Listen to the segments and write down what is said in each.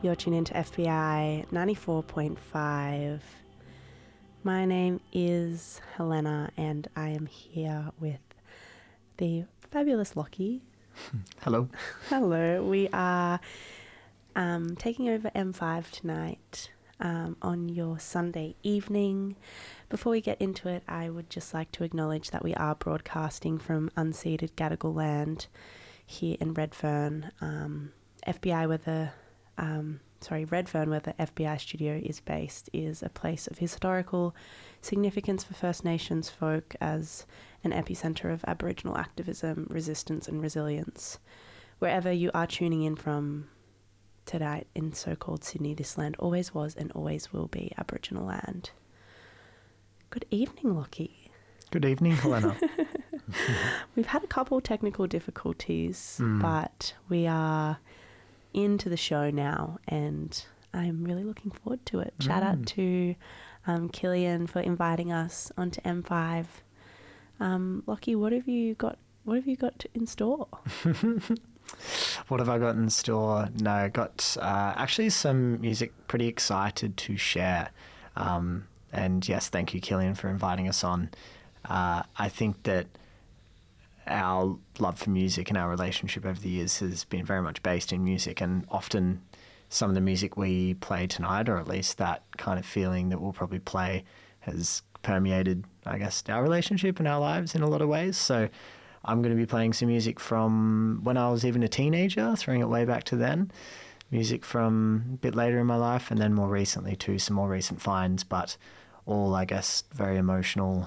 You're tuned into FBI 94.5. My name is Helena and I am here with the fabulous Lockie. Hello. Hello. We are taking over M5 tonight on your Sunday evening. Before we get into it, I would just like to acknowledge that we are broadcasting from unceded Gadigal land here in Redfern. Redfern, where the FBI studio is based, is a place of historical significance for First Nations folk as an epicenter of Aboriginal activism, resistance and resilience. Wherever you are tuning in from tonight in so-called Sydney, this land always was and always will be Aboriginal land. Good evening, Lockie. Good evening, Helena. We've had a couple technical difficulties, but we are into the show now and I'm really looking forward to it. Shout out to Killian for inviting us onto M5. Lockie, what have you got in store? What have I got in store? No, I got actually some music pretty excited to share. And yes, thank you, Killian, for inviting us on. I think that our love for music and our relationship over the years has been very much based in music, and often some of the music we play tonight, or at least that kind of feeling that we'll probably play, has permeated, I guess, our relationship and our lives in a lot of ways. So I'm going to be playing some music from when I was even a teenager, throwing it way back to then, music from a bit later in my life, and then more recently too, some more recent finds, but all, I guess, very emotional.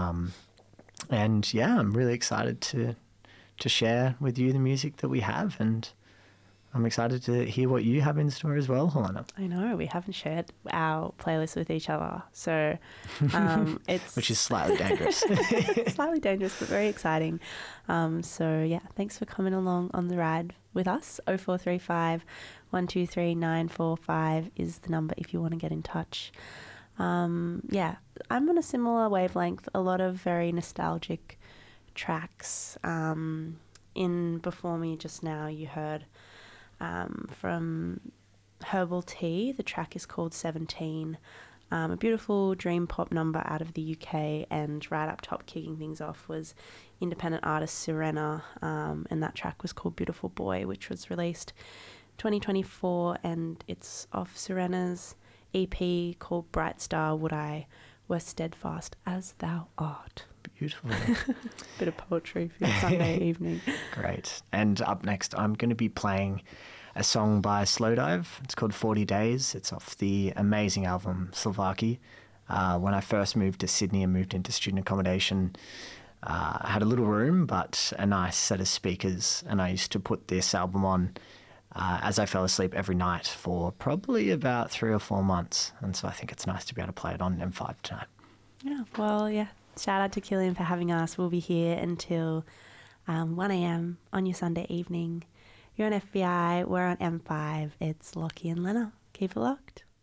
And yeah, I'm really excited to share with you the music that we have, and I'm excited to hear what you have in store as well, Helena. I know, we haven't shared our playlist with each other, so it's... Which is slightly dangerous. Slightly dangerous, but very exciting. So yeah, thanks for coming along on the ride with us. 0435 123 945 is the number if you want to get in touch. Yeah, I'm on a similar wavelength, a lot of very nostalgic tracks. In before me just now, you heard from Herbal Tea. The track is called 17, a beautiful dream pop number out of the UK, and right up top kicking things off was independent artist Serena, and that track was called Beautiful Boy, which was released 2024, and it's off Serena's EP called Bright Star Would I Were Steadfast as Thou Art. Beautiful. Bit of poetry for your Sunday evening. Great. And up next, I'm going to be playing a song by Slowdive. It's called 40 Days. It's off the amazing album Slovaki. When I first moved to Sydney and moved into student accommodation, I had a little room but a nice set of speakers, and I used to put this album on as I fell asleep every night for probably about 3 or 4 months. And so I think it's nice to be able to play it on M5 tonight. Yeah, well, yeah. Shout out to Killian for having us. We'll be here until 1 a.m. on your Sunday evening. You're on FBI, we're on M5. It's Lockie and Lena. Keep it locked.